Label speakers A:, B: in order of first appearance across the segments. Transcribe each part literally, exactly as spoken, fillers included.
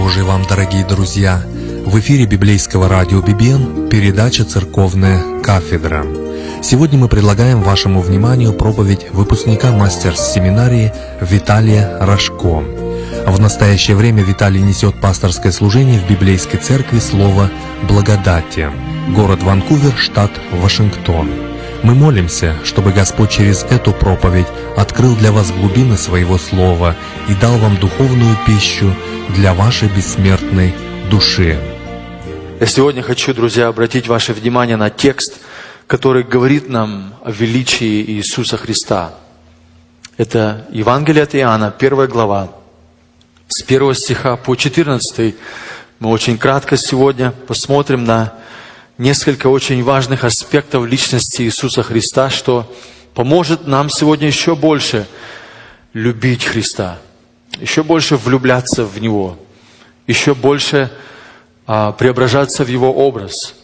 A: Божий вам, дорогие друзья! В эфире библейского радио «Бибен» передача «Церковная кафедра». Сегодня мы предлагаем вашему вниманию проповедь выпускника мастерс-семинарии Виталия Рожко. В настоящее время Виталий несет пасторское служение в библейской церкви «Слово благодати», город Ванкувер, штат Вашингтон. Мы молимся, чтобы Господь через эту проповедь открыл для вас глубины Своего Слова и дал вам духовную пищу для вашей бессмертной души.
B: Я сегодня хочу, друзья, обратить ваше внимание на текст, который говорит нам о величии Иисуса Христа. Это Евангелие от Иоанна, первая глава, с первого стиха по четырнадцатый. Мы очень кратко сегодня посмотрим на несколько очень важных аспектов личности Иисуса Христа, что поможет нам сегодня еще больше любить Христа, еще больше влюбляться в Него, еще больше а, преображаться в Его образ.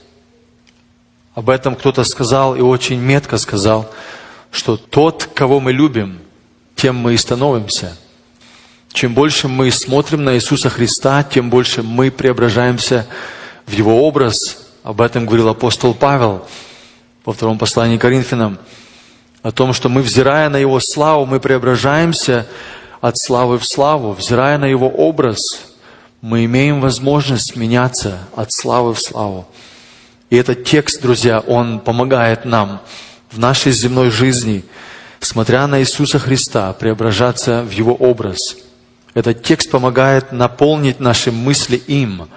B: Об этом кто-то сказал и очень метко сказал, что тот, кого мы любим, тем мы и становимся. Чем больше мы смотрим на Иисуса Христа, тем больше мы преображаемся в Его образ. Об этом говорил апостол Павел во втором послании к Коринфянам, о том, что мы, взирая на Его славу, мы преображаемся от славы в славу. Взирая на Его образ, мы имеем возможность меняться от славы в славу. И этот текст, друзья, он помогает нам в нашей земной жизни, смотря на Иисуса Христа, преображаться в Его образ. Этот текст помогает наполнить наши мысли им.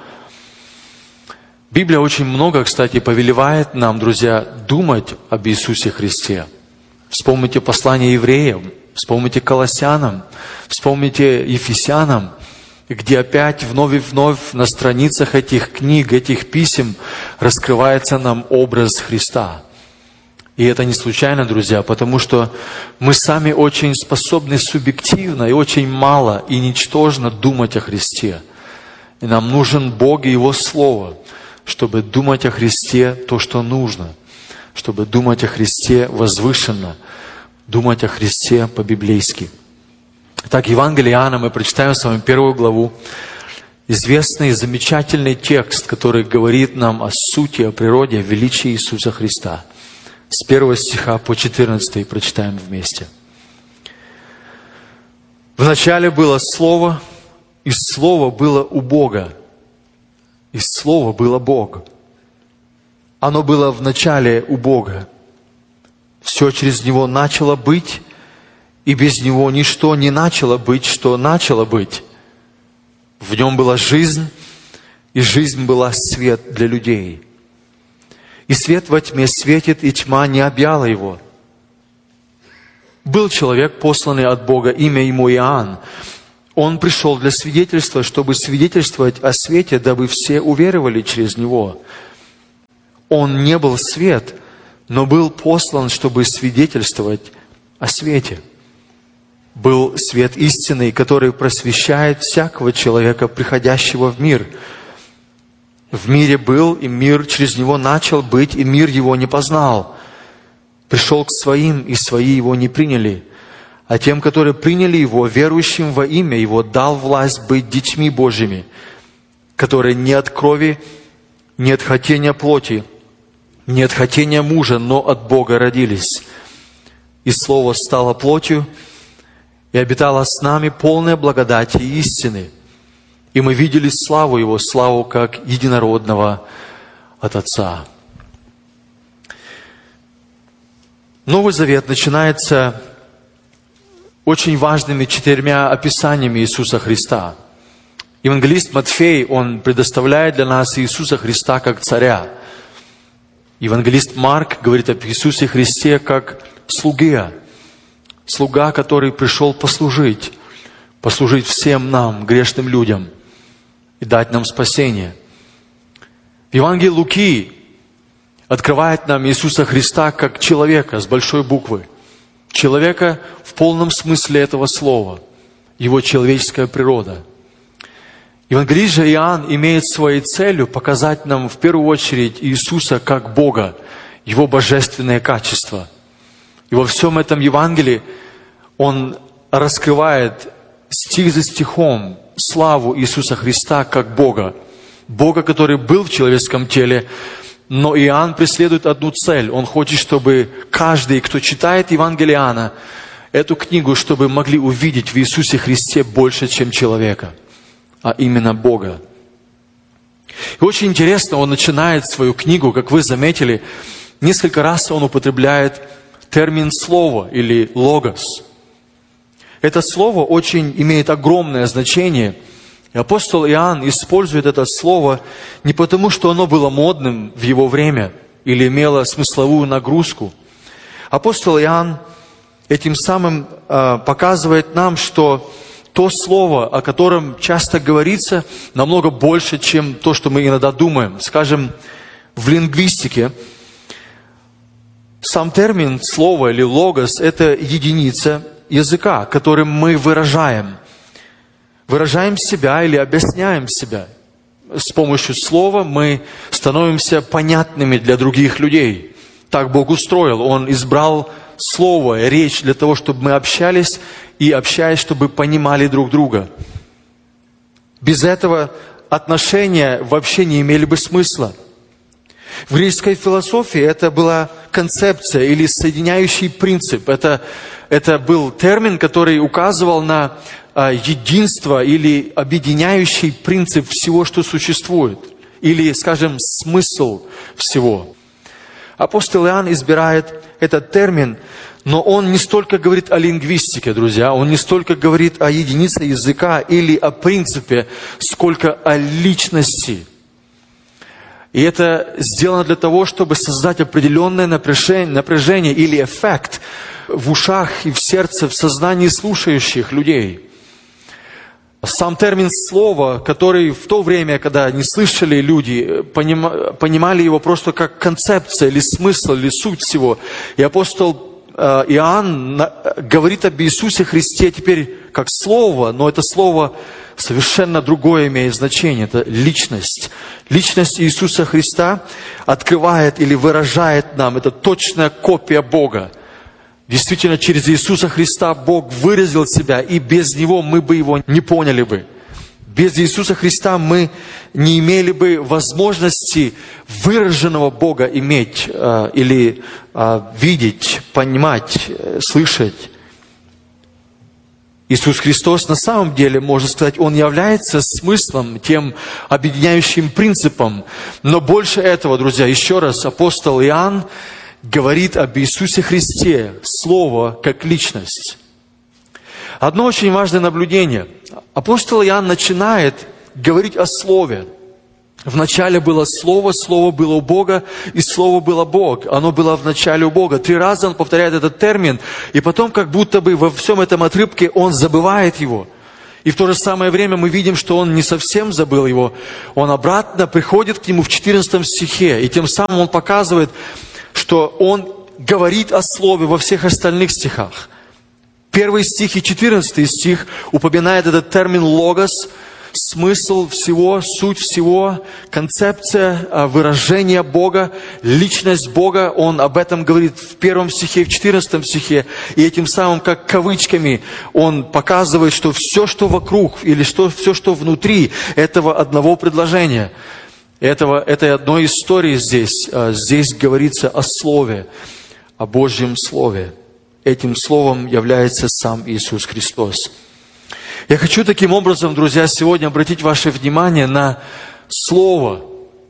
B: Библия очень много, кстати, повелевает нам, друзья, думать об Иисусе Христе. Вспомните послание евреям, вспомните Колоссянам, вспомните Ефесянам, где опять вновь и вновь на страницах этих книг, этих писем раскрывается нам образ Христа. И это не случайно, друзья, потому что мы сами очень способны субъективно и очень мало и ничтожно думать о Христе. И нам нужен Бог и Его Слово, чтобы думать о Христе то, что нужно, чтобы думать о Христе возвышенно, думать о Христе по-библейски. Итак, Евангелие Иоанна мы прочитаем с вами первую главу. Известный, замечательный текст, который говорит нам о сути, о природе, о величии Иисуса Христа. С первого стиха по четырнадцатый прочитаем вместе. «Вначале было Слово, и Слово было у Бога, и Слово было Бог. Оно было в начале у Бога. Все через Него начало быть, и без Него ничто не начало быть, что начало быть. В Нем была жизнь, и жизнь была свет для людей. И свет во тьме светит, и тьма не объяла Его. Был человек, посланный от Бога, имя ему Иоанн. Он пришел для свидетельства, чтобы свидетельствовать о свете, дабы все уверовали через Него. Он не был свет, но был послан, чтобы свидетельствовать о свете. Был свет истинный, который просвещает всякого человека, приходящего в мир. В мире был, и мир через Него начал быть, и мир Его не познал. Пришел к своим, и свои Его не приняли. А тем, которые приняли Его, верующим во имя Его, дал власть быть детьми Божьими, которые не от крови, не от хотения плоти, не от хотения мужа, но от Бога родились. И Слово стало плотью, и обитало с нами полная благодати и истины. И мы видели славу Его, славу как единородного от Отца». Новый Завет начинается очень важными четырьмя описаниями Иисуса Христа. Евангелист Матфей, он предоставляет для нас Иисуса Христа как царя. Евангелист Марк говорит об Иисусе Христе как слуге. Слуга, который пришел послужить, послужить всем нам, грешным людям, и дать нам спасение. Евангелие Луки открывает нам Иисуса Христа как человека с большой буквы. Человека в полном смысле этого слова, его человеческая природа. Евангелист же Иоанн имеет своей целью показать нам в первую очередь Иисуса как Бога, Его божественные качества. И во всем этом Евангелии он раскрывает стих за стихом славу Иисуса Христа как Бога. Бога, который был в человеческом теле, но Иоанн преследует одну цель. Он хочет, чтобы каждый, кто читает Евангелие Иоанна, эту книгу, чтобы могли увидеть в Иисусе Христе больше, чем человека, а именно Бога. И очень интересно, он начинает свою книгу, как вы заметили, несколько раз он употребляет термин «слово» или «логос». Это слово очень имеет огромное значение. И апостол Иоанн использует это слово не потому, что оно было модным в его время или имело смысловую нагрузку. Апостол Иоанн этим самым э, показывает нам, что то слово, о котором часто говорится, намного больше, чем то, что мы иногда думаем. Скажем, в лингвистике сам термин «слово» или «логос» — это единица языка, которым мы выражаем. Выражаем себя или объясняем себя. С помощью слова мы становимся понятными для других людей. Так Бог устроил. Он избрал слово, речь для того, чтобы мы общались и, общаясь, чтобы понимали друг друга. Без этого отношения вообще не имели бы смысла. В греческой философии это была концепция или соединяющий принцип. Это, это был термин, который указывал на а, единство или объединяющий принцип всего, что существует. Или, скажем, смысл всего. Апостол Иоанн избирает этот термин, но он не столько говорит о лингвистике, друзья, он не столько говорит о единице языка или о принципе, сколько о личности. И это сделано для того, чтобы создать определенное напряжение, напряжение или эффект в ушах и в сердце, в сознании слушающих людей. Сам термин «слово», который в то время, когда не слышали люди, понимали его просто как концепция или смысл, или суть всего. И апостол Иоанн говорит об Иисусе Христе теперь как слово, но это слово совершенно другое имеет значение. Это личность. Личность Иисуса Христа открывает или выражает нам, это точная копия Бога. Действительно, через Иисуса Христа Бог выразил себя, и без Него мы бы Его не поняли бы. Без Иисуса Христа мы не имели бы возможности выраженного Бога иметь, э, или э, видеть, понимать, э, слышать. Иисус Христос на самом деле, можно сказать, Он является смыслом, тем объединяющим принципом. Но больше этого, друзья, еще раз, апостол Иоанн говорит об Иисусе Христе, Слово как личность. Одно очень важное наблюдение. Апостол Иоанн начинает говорить о Слове. Вначале было Слово, Слово было у Бога, и Слово было Бог. Оно было в начале у Бога. Три раза он повторяет этот термин, и потом как будто бы во всем этом отрывке он забывает его. И в то же самое время мы видим, что он не совсем забыл его. Он обратно приходит к нему в четырнадцатом стихе, и тем самым он показывает, что он говорит о Слове во всех остальных стихах. Первый стих и четырнадцатый стих упоминает этот термин «логос», смысл всего, суть всего, концепция, выражение Бога, личность Бога. Он об этом говорит в первом стихе, в четырнадцатом стихе. И этим самым, как кавычками, он показывает, что все, что вокруг, или что, все, что внутри этого одного предложения, этого, этой одной истории здесь, здесь говорится о Слове, о Божьем Слове. Этим Словом является сам Иисус Христос. Я хочу таким образом, друзья, сегодня обратить ваше внимание на Слово,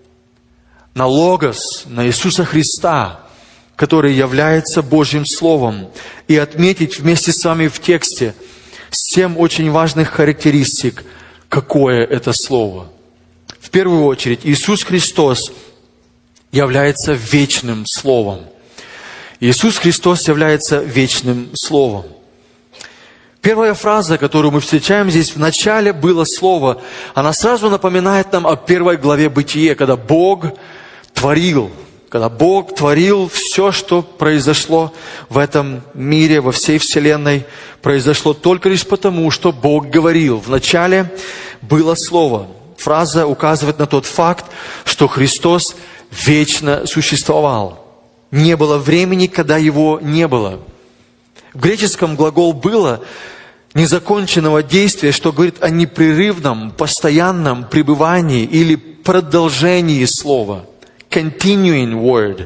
B: на Логос, на Иисуса Христа, который является Божьим Словом, и отметить вместе с вами в тексте семь очень важных характеристик, какое это Слово. В первую очередь, Иисус Христос является вечным Словом. Иисус Христос является вечным Словом. Первая фраза, которую мы встречаем здесь, в начале было Слово, она сразу напоминает нам о первой главе Бытия, когда Бог творил, когда Бог творил все, что произошло в этом мире, во всей вселенной, произошло только лишь потому, что Бог говорил. В начале было Слово. Фраза указывает на тот факт, что Христос вечно существовал. Не было времени, когда Его не было. В греческом глагол «было» незаконченного действия, что говорит о непрерывном, постоянном пребывании или продолжении слова. Continuing word.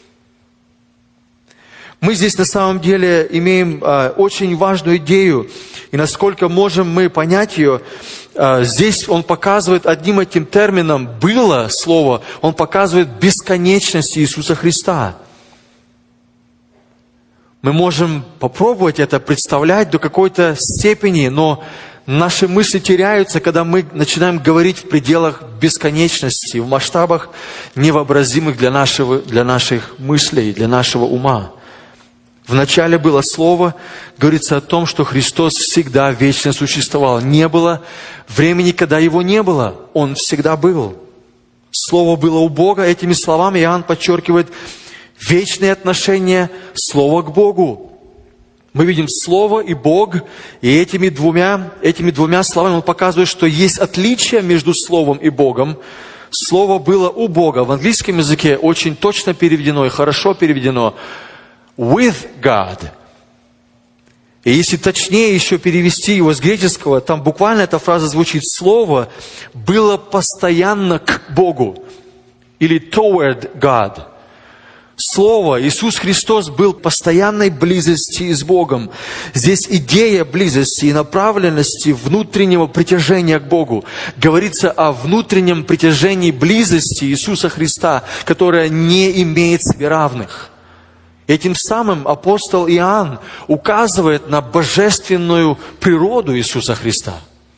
B: Мы здесь на самом деле имеем а, очень важную идею, и насколько можем мы понять ее, а, здесь он показывает одним этим термином «было» слово, он показывает бесконечность Иисуса Христа. Мы можем попробовать это представлять до какой-то степени, но наши мысли теряются, когда мы начинаем говорить в пределах бесконечности, в масштабах невообразимых для, нашего, для наших мыслей, для нашего ума. Вначале было Слово, говорится о том, что Христос всегда вечно существовал. Не было времени, когда Его не было. Он всегда был. Слово было у Бога. Этими словами Иоанн подчеркивает вечные отношения Слова к Богу. Мы видим Слово и Бог, и этими двумя, этими двумя словами он показывает, что есть отличие между Словом и Богом. Слово было у Бога. В английском языке очень точно переведено и хорошо переведено with God. И если точнее еще перевести его с греческого, там буквально эта фраза звучит: Слово было постоянно к Богу. Или toward God. Слово, Иисус Христос был в постоянной близости с Богом. Здесь идея близости и направленности внутреннего притяжения к Богу. Говорится о внутреннем притяжении близости Иисуса Христа, которая не имеет себе равных. Этим самым апостол Иоанн указывает на божественную природу Иисуса Христа.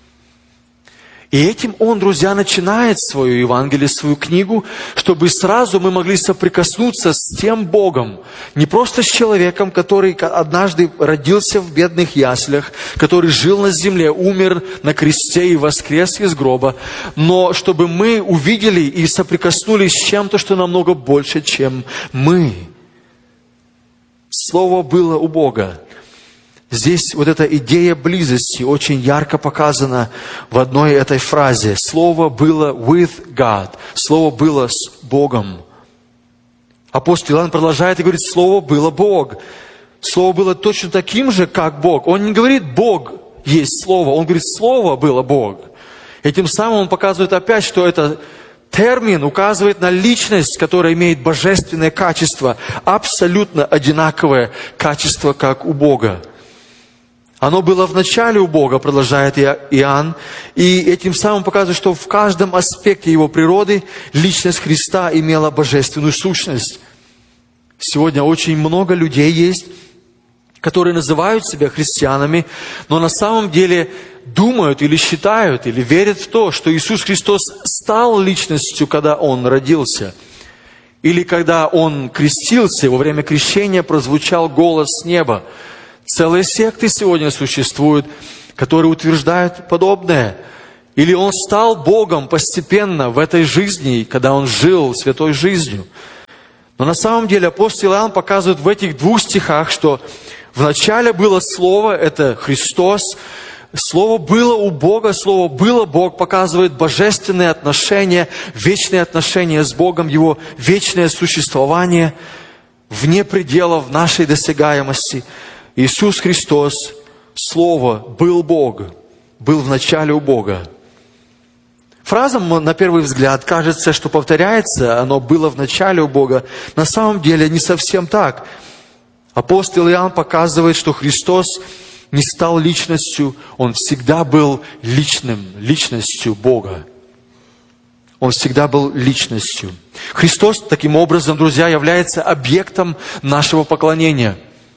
B: И этим он, друзья, начинает свою Евангелие, свою книгу, чтобы сразу мы могли соприкоснуться с тем Богом. Не просто с человеком, который однажды родился в бедных яслях, который жил на земле, умер на кресте и воскрес из гроба, но чтобы мы увидели и соприкоснулись с чем-то, что намного больше, чем мы. Слово было у Бога. Здесь вот эта идея близости очень ярко показана в одной этой фразе. Слово было with God. Слово было с Богом. Апостол Иоанн продолжает и говорит: Слово было Бог. Слово было точно таким же, как Бог. Он не говорит: Бог есть Слово. Он говорит: Слово было Бог. И тем самым он показывает опять, что это термин указывает на личность, которая имеет божественное качество, абсолютно одинаковое качество, как у Бога. Оно было в начале у Бога, продолжает Иоанн, и этим самым показывает, что в каждом аспекте его природы личность Христа имела божественную сущность. Сегодня очень много людей есть, которые называют себя христианами, но на самом деле думают или считают, или верят в то, что Иисус Христос стал личностью, когда Он родился. Или когда Он крестился, во время крещения прозвучал голос с неба. Целые секты сегодня существуют, которые утверждают подобное. Или Он стал Богом постепенно в этой жизни, когда Он жил святой жизнью. Но на самом деле апостол Иоанн показывает в этих двух стихах, что вначале было Слово, это Христос. Слово было у Бога, Слово было Бог, показывает божественные отношения, вечные отношения с Богом, Его вечное существование вне пределов нашей досягаемости. Иисус Христос, Слово, был Бог, был в начале у Бога. Фраза, на первый взгляд, кажется, что повторяется, оно было в начале у Бога. На самом деле не совсем так. Апостол Иоанн показывает, что Христос не стал личностью, Он всегда был личным, личностью Бога. Он всегда был личностью. Христос, таким образом, друзья, является объектом нашего поклонения.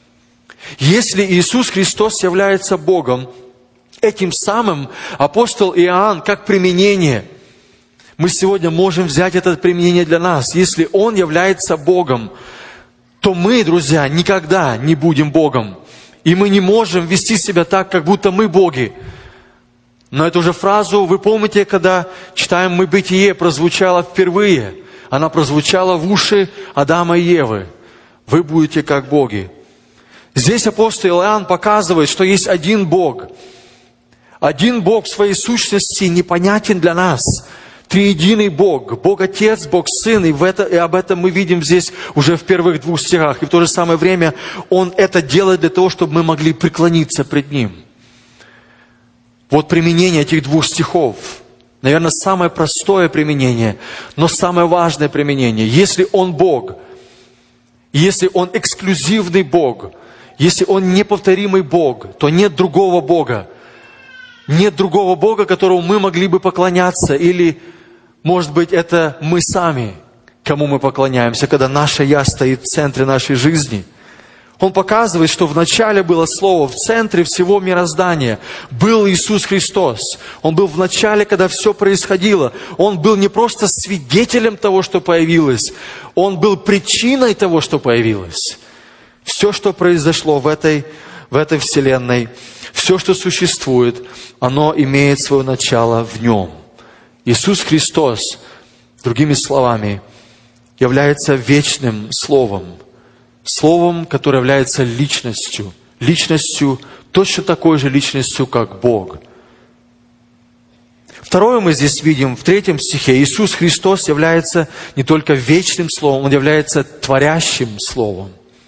B: Если Иисус Христос является Богом, этим самым апостол Иоанн, как применение, мы сегодня можем взять это применение для нас. Если Он является Богом, то мы, друзья, никогда не будем Богом. И мы не можем вести себя так, как будто мы боги. Но эту же фразу, вы помните, когда читаем мы Бытие, прозвучала впервые. Она прозвучала в уши Адама и Евы. Вы будете как боги. Здесь апостол Иоанн показывает, что есть один Бог. Один Бог в своей сущности непонятен для нас. Триединый Бог, Бог Отец, Бог Сын, и, в это, и об этом мы видим здесь уже в первых двух стихах. И в то же самое время Он это делает для того, чтобы мы могли преклониться пред Ним. Вот применение этих двух стихов. Наверное, самое простое применение, но самое важное применение. Если Он Бог, если Он эксклюзивный Бог, если Он неповторимый Бог, то нет другого Бога. Нет другого Бога, которому мы могли бы поклоняться. Или, может быть, это мы сами, кому мы поклоняемся, когда наше «Я» стоит в центре нашей жизни. Он показывает, что вначале было Слово, в центре всего мироздания был Иисус Христос. Он был в начале, когда все происходило. Он был не просто свидетелем того, что появилось, Он был причиной того, что появилось. Все, что произошло в этой, в этой вселенной, все, что существует, оно имеет свое начало в Нем. Иисус Христос, другими словами, является вечным Словом. Словом, которое является личностью. Личностью, точно такой же личностью, как Бог. Второе мы здесь видим, в третьем стихе. Иисус Христос является не только вечным Словом, Он является творящим Словом.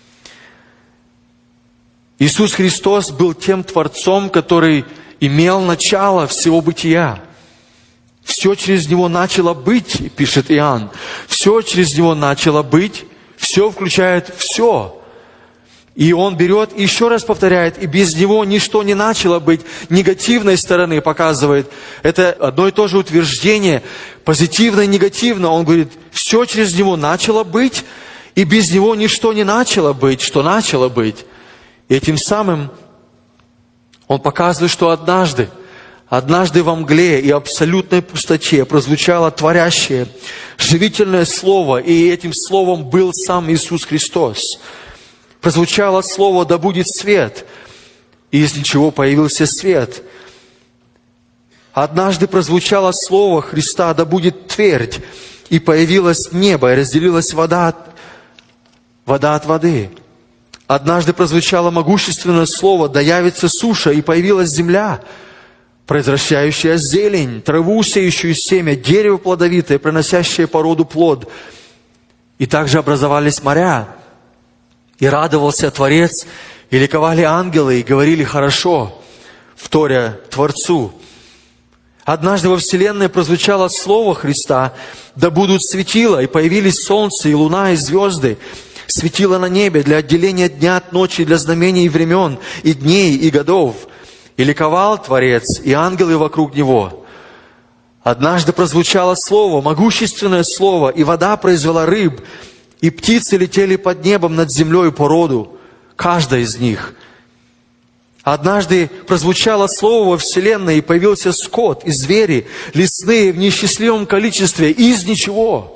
B: Иисус Христос был тем Творцом, который имел начало всего бытия. Все через Него начало быть, пишет Иоанн. Все через Него начало быть, все включает все. И Он берет и еще раз повторяет, и без Него ничто не начало быть. Негативной стороны показывает. Это одно и то же утверждение, позитивно и негативно. Он говорит, все через Него начало быть, и без Него ничто не начало быть, что начало быть. И этим самым Он показывает, что однажды, однажды во мгле и абсолютной пустоте прозвучало творящее, живительное Слово, и этим Словом был сам Иисус Христос. Прозвучало Слово «Да будет свет», и из ничего появился свет. Однажды прозвучало Слово Христа «Да будет твердь», и появилось небо, и разделилась вода от, вода от воды. Однажды прозвучало могущественное слово «Да явится суша», и появилась земля, произвращающая зелень, траву, сеющую семя, дерево плодовитое, приносящее по роду плод. И также образовались моря. И радовался Творец, и ликовали ангелы, и говорили «хорошо», вторя Творцу. Однажды во вселенной прозвучало Слово Христа «Да будут светила», и появились солнце, и луна, и звезды. Светило на небе для отделения дня от ночи, для знамений времен, и дней, и годов. И ликовал Творец, и ангелы вокруг Него. Однажды прозвучало Слово, могущественное Слово, и вода произвела рыб, и птицы летели под небом над землей по роду, каждая из них. Однажды прозвучало Слово во вселенной, и появился скот, и звери, лесные в неисчислимом количестве, из ничего.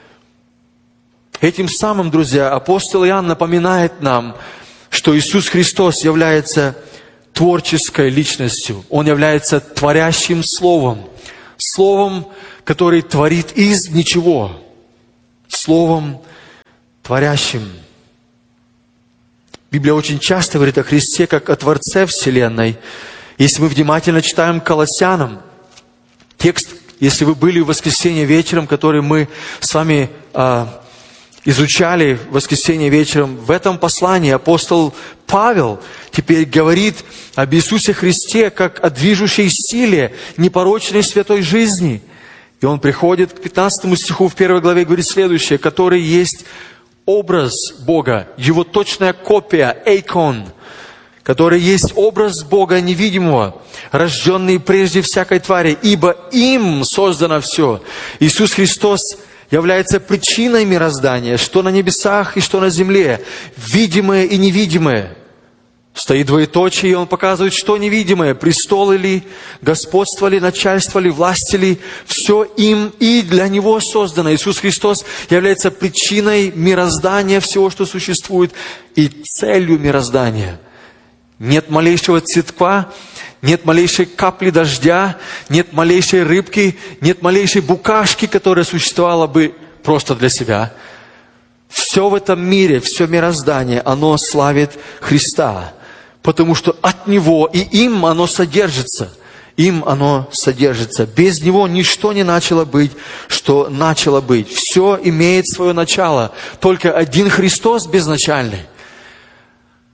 B: Этим самым, друзья, апостол Иоанн напоминает нам, что Иисус Христос является творческой личностью. Он является творящим Словом. Словом, который творит из ничего. Словом творящим. Библия очень часто говорит о Христе как о Творце Вселенной. Если мы внимательно читаем Колоссянам, текст, если вы были в воскресенье вечером, который мы с вами а, изучали в воскресенье вечером, в этом послании апостол Павел теперь говорит об Иисусе Христе как о движущей силе непорочной святой жизни. И он приходит к пятнадцатому стиху в первой главе и говорит следующее, который есть образ Бога, Его точная копия, эйкон, который есть образ Бога невидимого, рожденный прежде всякой твари, ибо им создано все. Иисус Христос является причиной мироздания, что на небесах и что на земле, видимое и невидимое. Стоит двоеточие, и он показывает, что невидимое, престолы ли, господство ли, начальство ли, власти ли, все им и для Него создано. Иисус Христос является причиной мироздания всего, что существует, и целью мироздания. Нет малейшего цветка, нет малейшей капли дождя, нет малейшей рыбки, нет малейшей букашки, которая существовала бы просто для себя. Все в этом мире, все мироздание, оно славит Христа. Потому что от Него и им оно содержится. Им оно содержится. Без Него ничто не начало быть, что начало быть. Все имеет свое начало. Только один Христос безначальный.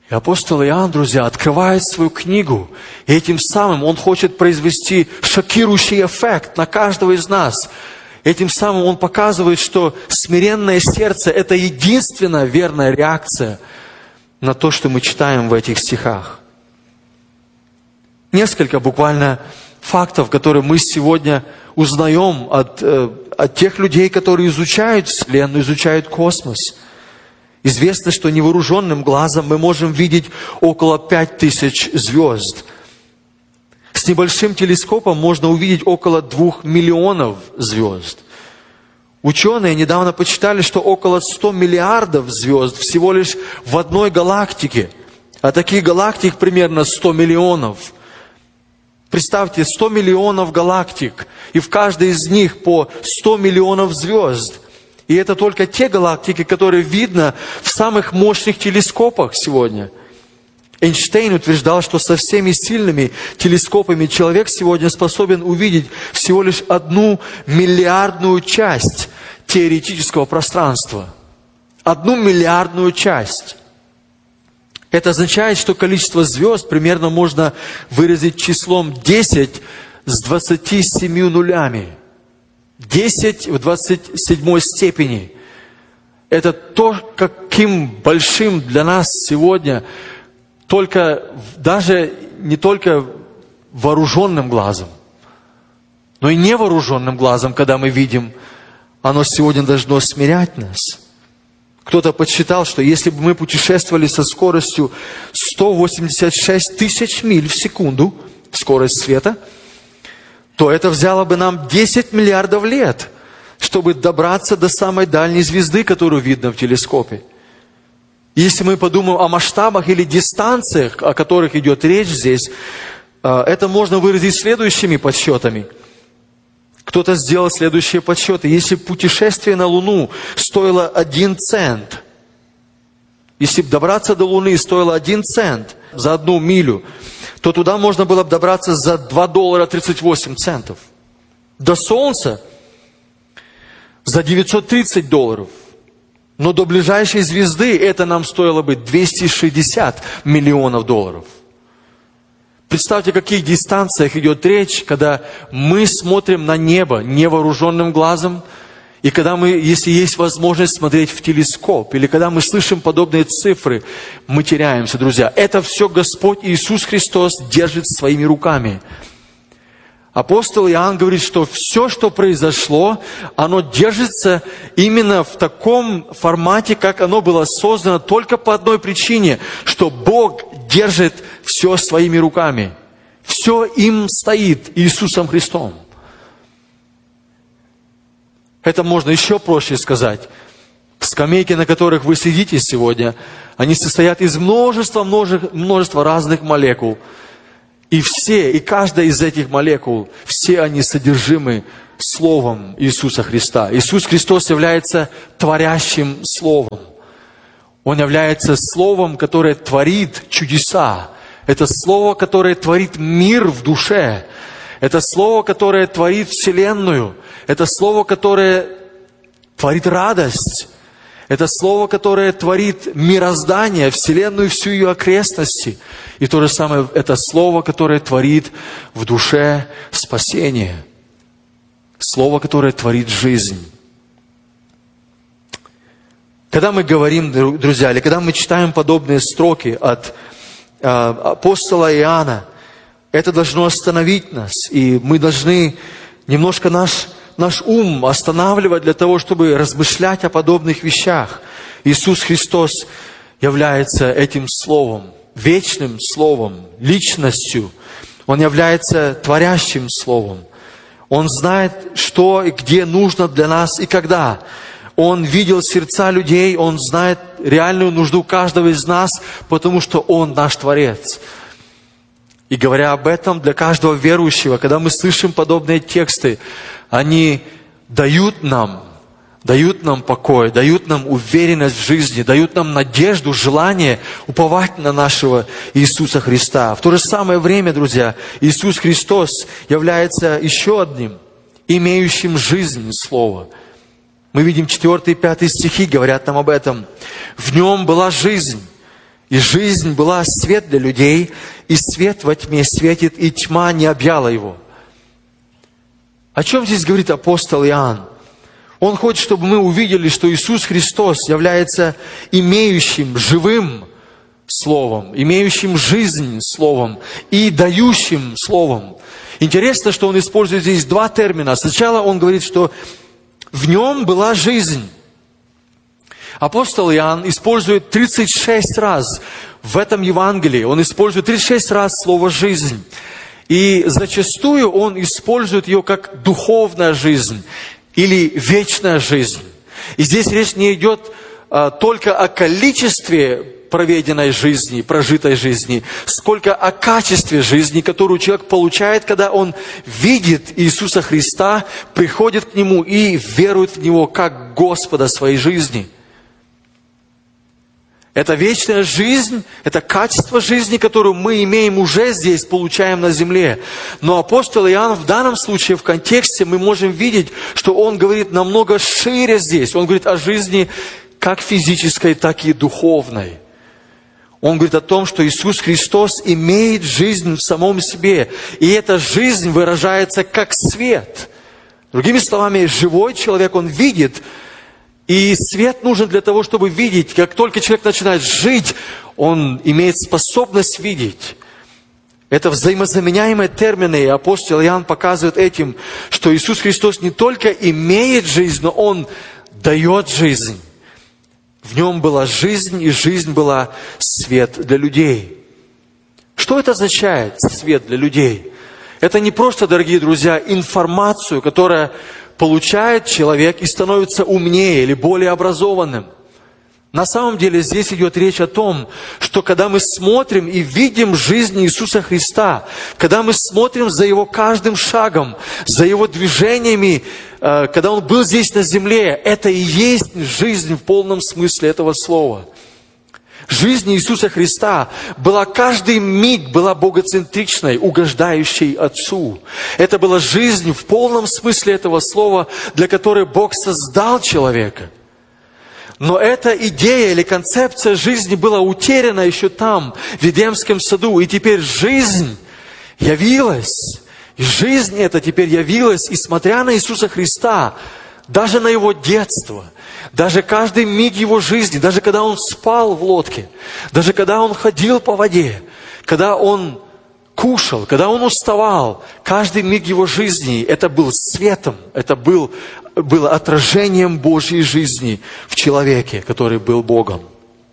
B: И апостол Иоанн, друзья, открывает свою книгу, и этим самым он хочет произвести шокирующий эффект на каждого из нас. Этим самым он показывает, что смиренное сердце – это единственная верная реакция на то, что мы читаем в этих стихах. Несколько буквально фактов, которые мы сегодня узнаем от, э, от тех людей, которые изучают Вселенную, изучают космос. Известно, что невооруженным глазом мы можем видеть около пяти тысяч звезд. С небольшим телескопом можно увидеть около двух миллионов звезд. Ученые недавно посчитали, что около ста миллиардов звезд всего лишь в одной галактике. А таких галактик примерно сто миллионов. Представьте, сто миллионов галактик, и в каждой из них по сто миллионов звезд. И это только те галактики, которые видно в самых мощных телескопах сегодня. Эйнштейн утверждал, что со всеми сильными телескопами человек сегодня способен увидеть всего лишь одну миллиардную часть теоретического пространства. Одну миллиардную часть. Это означает, что количество звезд примерно можно выразить числом десять с двадцатью семью нулями. десять в двадцать седьмой степени. Это то, каким большим для нас сегодня, только, даже не только вооруженным глазом, но и невооруженным глазом, когда мы видим, оно сегодня должно смирять нас. Кто-то подсчитал, что если бы мы путешествовали со скоростью сто восемьдесят шесть тысяч миль в секунду, скорость света, то это взяло бы нам десять миллиардов лет, чтобы добраться до самой дальней звезды, которую видно в телескопе. Если мы подумаем о масштабах или дистанциях, о которых идет речь здесь, это можно выразить следующими подсчетами. Кто-то сделал следующие подсчеты. Если путешествие на Луну стоило один цент, если бы добраться до Луны стоило один цент за одну милю, то туда можно было бы добраться за два доллара тридцать восемь центов. До Солнца за девятьсот тридцать долларов. Но до ближайшей звезды это нам стоило бы двести шестьдесят миллионов долларов. Представьте, о каких дистанциях идет речь, когда мы смотрим на небо невооруженным глазом, и когда мы, если есть возможность смотреть в телескоп, или когда мы слышим подобные цифры, мы теряемся, друзья. Это все Господь Иисус Христос держит своими руками. Апостол Иоанн говорит, что все, что произошло, оно держится именно в таком формате, как оно было создано, только по одной причине, что Бог держит все своими руками. Все им стоит Иисусом Христом. Это можно еще проще сказать. Скамейки, на которых вы сидите сегодня, они состоят из множества, множества, множества разных молекул. И все, и каждая из этих молекул, все они содержимы Словом Иисуса Христа. Иисус Христос является творящим Словом. Он является Словом, которое творит чудеса. Это Слово, которое творит мир в душе. Это Слово, которое творит Вселенную. Это Слово, которое творит радость. Это Слово, которое творит мироздание, Вселенную и всю ее окрестности. И то же самое, это Слово, которое творит в душе спасение. Слово, которое творит жизнь. Когда мы говорим, друзья, или когда мы читаем подобные строки от э, апостола Иоанна, это должно остановить нас. И мы должны немножко наш... наш ум останавливать для того, чтобы размышлять о подобных вещах. Иисус Христос является этим Словом, вечным Словом, личностью. Он является творящим Словом. Он знает, что и где нужно для нас и когда. Он видел сердца людей, Он знает реальную нужду каждого из нас, потому что Он наш Творец. И говоря об этом, для каждого верующего, когда мы слышим подобные тексты, они дают нам, дают нам покой, дают нам уверенность в жизни, дают нам надежду, желание уповать на нашего Иисуса Христа. В то же самое время, друзья, Иисус Христос является еще одним, имеющим жизнь Слово. Мы видим четвёртый и пятый стихи, говорят нам об этом. В Нем была жизнь, И жизнь была свет для людей, и свет во тьме светит, и тьма не объяла его. О чем здесь говорит апостол Иоанн? Он хочет, чтобы мы увидели, что Иисус Христос является имеющим, живым Словом, имеющим жизнь Словом и дающим Словом. Интересно, что он использует здесь два термина. Сначала он говорит, что в нем была жизнь. Апостол Иоанн использует тридцать шесть раз в этом Евангелии, он использует тридцать шесть раз слово «жизнь». И зачастую он использует ее как духовная жизнь или вечная жизнь. И здесь речь не идет а, только о количестве проведенной жизни, прожитой жизни, сколько о качестве жизни, которую человек получает, когда он видит Иисуса Христа, приходит к Нему и верует в Него как Господа своей жизни. Это вечная жизнь, это качество жизни, которую мы имеем уже здесь, получаем на земле. Но апостол Иоанн в данном случае, в контексте, мы можем видеть, что он говорит намного шире здесь. Он говорит о жизни как физической, так и духовной. Он говорит о том, что Иисус Христос имеет жизнь в самом себе. И эта жизнь выражается как свет. Другими словами, живой человек, он видит. И свет нужен для того, чтобы видеть. Как только человек начинает жить, он имеет способность видеть. Это взаимозаменяемые термины. И апостол Иоанн показывает этим, что Иисус Христос не только имеет жизнь, но Он дает жизнь. В Нем была жизнь, и жизнь была свет для людей. Что это означает, свет для людей? Это не просто, дорогие друзья, информацию, которая получает человек и становится умнее или более образованным. На самом деле здесь идет речь о том, что когда мы смотрим и видим жизнь Иисуса Христа, когда мы смотрим за Его каждым шагом, за Его движениями, когда Он был здесь на земле, это и есть жизнь в полном смысле этого слова. Жизнь Иисуса Христа была каждый миг была богоцентричной, угождающей Отцу. Это была жизнь в полном смысле этого слова, для которой Бог создал человека. Но эта идея или концепция жизни была утеряна еще там, в Эдемском саду. И теперь жизнь явилась. И жизнь эта теперь явилась, и смотря на Иисуса Христа, даже на Его детство, даже каждый миг Его жизни, даже когда Он спал в лодке, даже когда Он ходил по воде, когда Он кушал, когда Он уставал, каждый миг Его жизни, это был светом, это был, было отражением Божьей жизни в человеке, который был Богом.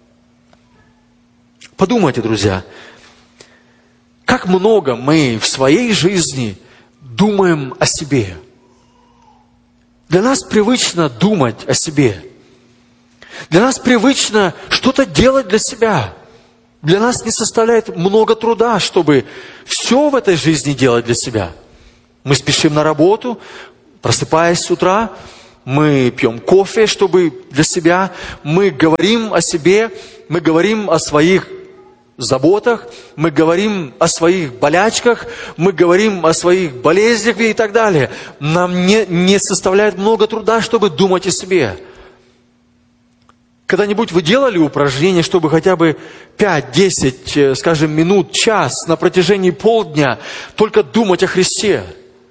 B: Подумайте, друзья, как много мы в своей жизни думаем о себе. Для нас привычно думать о себе. Для нас привычно что-то делать для себя. Для нас не составляет много труда, чтобы все в этой жизни делать для себя. Мы спешим на работу, просыпаясь с утра, мы пьем кофе, чтобы для себя, мы говорим о себе, мы говорим о своих заботах, мы говорим о своих болячках, мы говорим о своих болезнях и так далее. Нам не, не составляет много труда, чтобы думать о себе. Когда-нибудь вы делали упражнение, чтобы хотя бы пять-десять, скажем, минут, час на протяжении полдня только думать о Христе?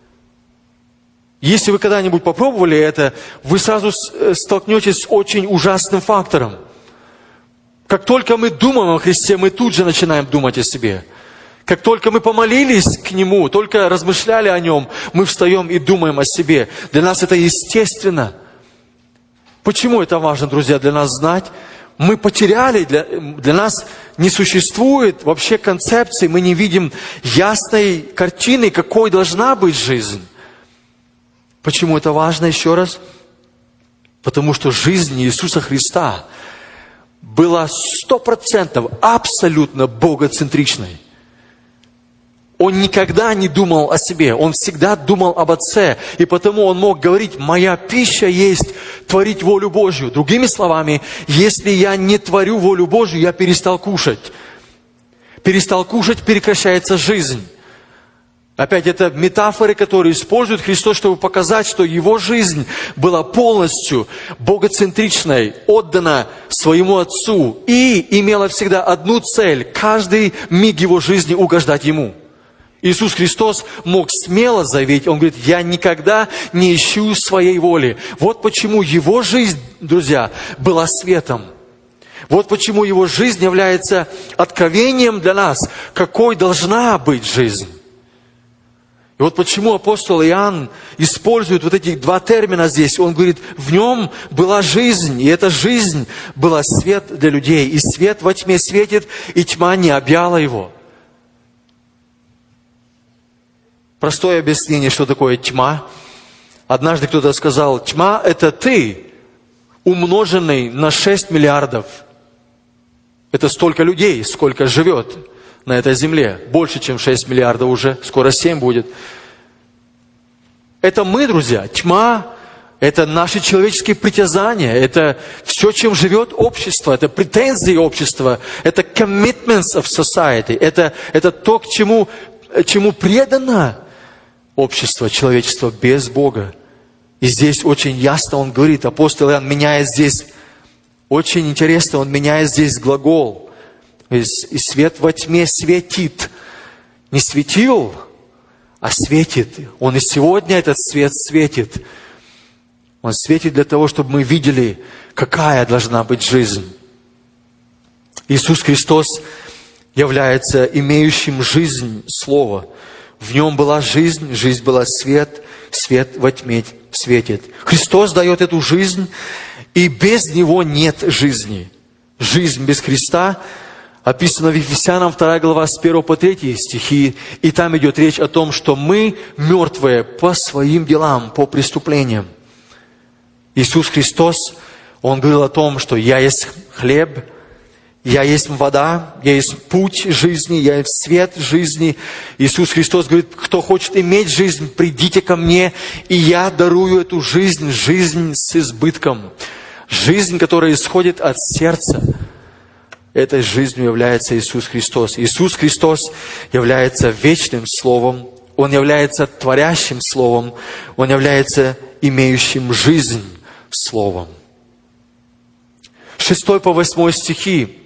B: Если вы когда-нибудь попробовали это, вы сразу столкнетесь с очень ужасным фактором. Как только мы думаем о Христе, мы тут же начинаем думать о себе. Как только мы помолились к Нему, только размышляли о Нем, мы встаем и думаем о себе. Для нас это естественно. Почему это важно, друзья, для нас знать? Мы потеряли, для, для нас не существует вообще концепции, мы не видим ясной картины, какой должна быть жизнь. Почему это важно еще раз? Потому что жизнь Иисуса Христа была сто процентов абсолютно богоцентричной. Он никогда не думал о себе, он всегда думал об Отце. И потому он мог говорить: «Моя пища есть творить волю Божью». Другими словами, если я не творю волю Божью, я перестал кушать. Перестал кушать, прекращается жизнь. Опять, это метафоры, которые использует Христос, чтобы показать, что Его жизнь была полностью богоцентричной, отдана своему Отцу и имела всегда одну цель, каждый миг Его жизни угождать Ему. Иисус Христос мог смело заявить, Он говорит, я никогда не ищу своей воли. Вот почему Его жизнь, друзья, была светом. Вот почему Его жизнь является откровением для нас, какой должна быть жизнь. И вот почему апостол Иоанн использует вот эти два термина здесь. Он говорит, в нем была жизнь, и эта жизнь была свет для людей. И свет во тьме светит, и тьма не объяла его. Простое объяснение, что такое тьма. Однажды кто-то сказал, тьма – это ты, умноженный на шесть миллиардов. Это столько людей, сколько живет на этой земле. Больше, чем шесть миллиардов уже. Скоро семь будет. Это мы, друзья. Тьма – это наши человеческие притязания. Это все, чем живет общество. Это претензии общества. Это commitments of society. Это, это то, к чему, чему предано общество, человечество без Бога. И здесь очень ясно он говорит, апостол Иоанн меняет здесь, очень интересно, он меняет здесь глагол. И свет во тьме светит. Не светил, а светит. Он и сегодня этот свет светит. Он светит для того, чтобы мы видели, какая должна быть жизнь. Иисус Христос является имеющим жизнь Слова. В Нем была жизнь, жизнь была свет, свет во тьме светит. Христос дает эту жизнь, и без Него нет жизни. Жизнь без Христа описано в Ефесянам вторая глава с первого по третий стихи, и там идет речь о том, что мы мертвые по своим делам, по преступлениям. Иисус Христос, Он говорил о том, что «Я есть хлеб, Я есть вода, Я есть путь жизни, Я есть свет жизни». Иисус Христос говорит, кто хочет иметь жизнь, придите ко мне, и Я дарую эту жизнь, жизнь с избытком. Жизнь, которая исходит от сердца. Этой жизнью является Иисус Христос. Иисус Христос является вечным Словом. Он является творящим Словом. Он является имеющим жизнь Словом. Шестой по восьмой стихи.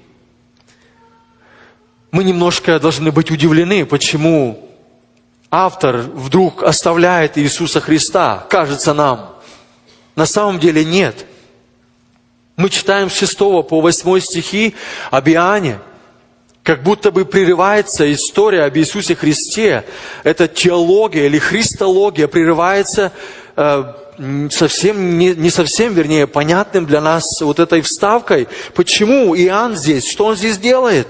B: Мы немножко должны быть удивлены, почему автор вдруг оставляет Иисуса Христа, кажется нам. На самом деле нет. Мы читаем с шестого по восьмой стихи об Иоанне, как будто бы прерывается история об Иисусе Христе. Эта теология или христология прерывается э, совсем, не, не совсем, вернее, понятным для нас вот этой вставкой. Почему Иоанн здесь? Что он здесь делает?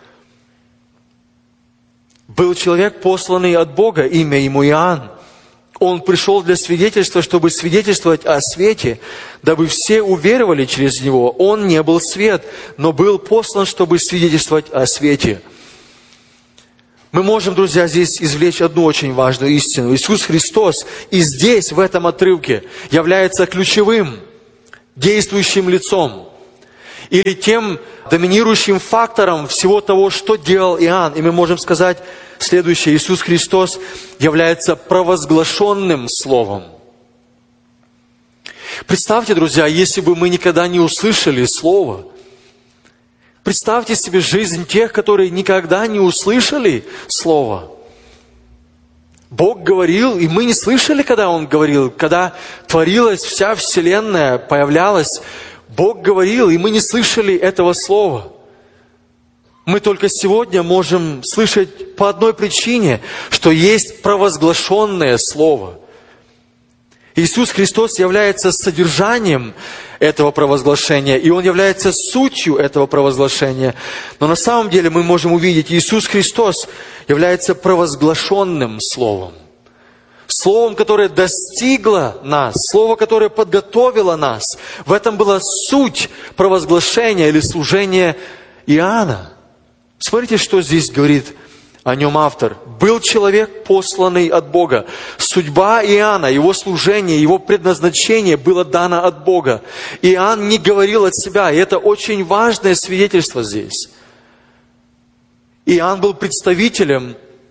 B: Был человек, посланный от Бога, имя ему Иоанн. Он пришел для свидетельства, чтобы свидетельствовать о свете, дабы все уверовали через него. Он не был свет, но был послан, чтобы свидетельствовать о свете. Мы можем, друзья, здесь извлечь одну очень важную истину. Иисус Христос и здесь, в этом отрывке, является ключевым, действующим лицом. Или тем доминирующим фактором всего того, что делал Иоанн. И мы можем сказать следующее. Иисус Христос является провозглашенным Словом. Представьте, друзья, если бы мы никогда не услышали Слово. Представьте себе жизнь тех, которые никогда не услышали Слово. Бог говорил, и мы не слышали, когда Он говорил. Когда творилась вся вселенная, появлялась, Бог говорил, и мы не слышали этого Слова. Мы только сегодня можем слышать по одной причине, что есть провозглашенное Слово. Иисус Христос является содержанием этого провозглашения, и Он является сутью этого провозглашения. Но на самом деле мы можем увидеть, Иисус Христос является провозглашенным Словом. Словом, которое достигло нас, Слово, которое подготовило нас. В этом была суть провозглашения или служения Иоанна. Смотрите, что здесь говорит о нем автор. Был человек, посланный от Бога. Судьба Иоанна, его служение, его предназначение было дано от Бога. Иоанн не говорил от себя, и это очень важное свидетельство здесь. Иоанн был представителем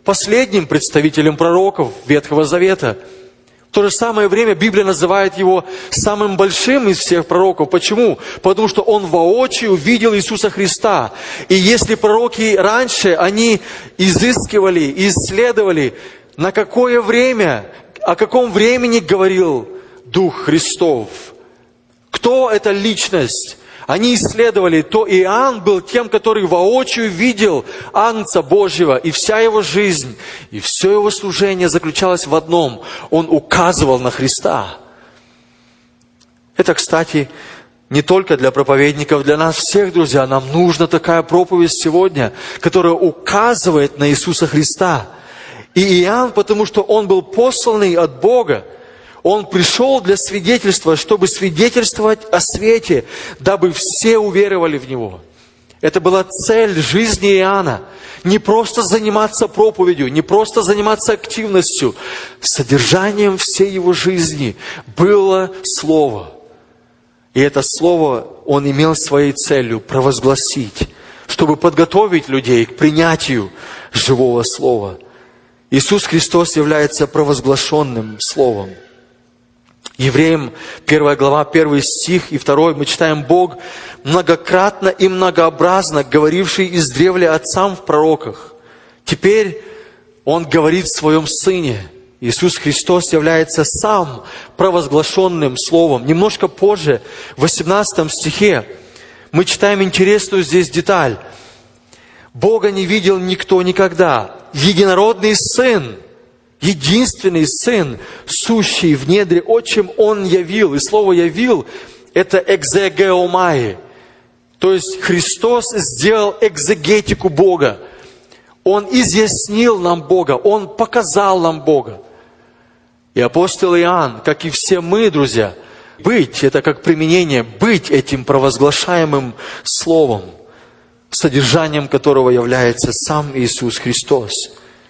B: последним представителем пророков Ветхого Завета. В то же самое время Библия называет его самым большим из всех пророков. Почему? Потому что он воочию видел Иисуса Христа. И если пророки раньше, они изыскивали, исследовали, на какое время, о каком времени говорил Дух Христов, кто эта личность, они исследовали, то Иоанн был тем, который воочию видел Агнца Божьего, и вся его жизнь, и все его служение заключалось в одном: он указывал на Христа. Это, кстати, не только для проповедников, для нас всех, друзья. Нам нужна такая проповедь сегодня, которая указывает на Иисуса Христа. И Иоанн, потому что он был посланный от Бога, он пришел для свидетельства, чтобы свидетельствовать о свете, дабы все уверовали в Него. Это была цель жизни Иоанна. Не просто заниматься проповедью, не просто заниматься активностью. Содержанием всей его жизни было Слово. И это Слово он имел своей целью провозгласить, чтобы подготовить людей к принятию живого Слова. Иисус Христос является провозглашенным Словом. Евреям первая глава, первый стих и второй мы читаем: «Бог, многократно и многообразно говоривший издревле отцам в пророках, теперь Он говорит в Своем Сыне». Иисус Христос является сам провозглашенным Словом. Немножко позже, в восемнадцатом стихе, мы читаем интересную здесь деталь. «Бога не видел никто никогда. Единородный Сын, единственный Сын, сущий в недре отчим, Он явил». И слово «явил» — это экзегеомai. То есть Христос сделал экзегетику Бога. Он изъяснил нам Бога, Он показал нам Бога. И апостол Иоанн, как и все мы, друзья, быть — это как применение, быть этим провозглашаемым Словом, содержанием которого является сам Иисус Христос.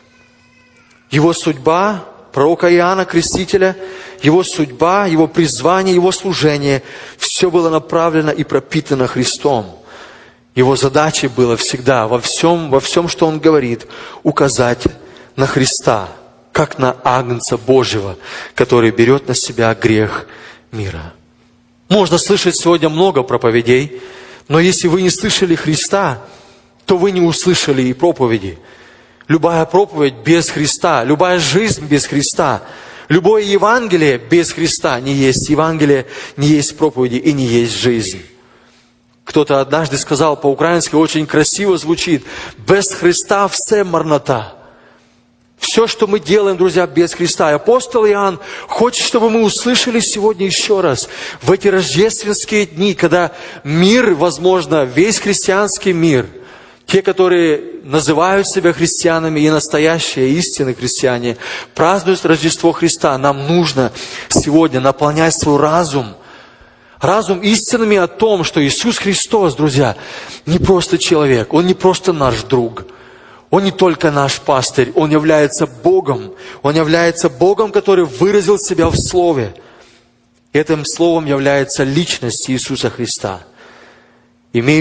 B: Его судьба, пророка Иоанна Крестителя, его судьба, его призвание, его служение — все было направлено и пропитано Христом. Его задачей было всегда во всем, во всем, что он говорит, указать на Христа, как на Агнца Божьего, который берет на себя грех мира. Можно слышать сегодня много проповедей, но если вы не слышали Христа, то вы не услышали и проповеди. Любая проповедь без Христа, любая жизнь без Христа, любое Евангелие без Христа не есть Евангелие, не есть проповеди и не есть жизнь. Кто-то однажды сказал по-украински, очень красиво звучит: «Без Христа все марнота». Все, что мы делаем, друзья, без Христа. И апостол Иоанн хочет, чтобы мы услышали сегодня еще раз, в эти рождественские дни, когда мир, возможно, весь христианский мир, те, которые называют себя христианами и настоящие истинные христиане, празднуют Рождество Христа. Нам нужно сегодня наполнять свой разум, разум истинами о том, что Иисус Христос, друзья, не просто человек, Он не просто наш друг, Он не только наш пастырь, Он является Богом, Он является Богом, который выразил себя в Слове. Этим Словом является личность Иисуса Христа. Имеющий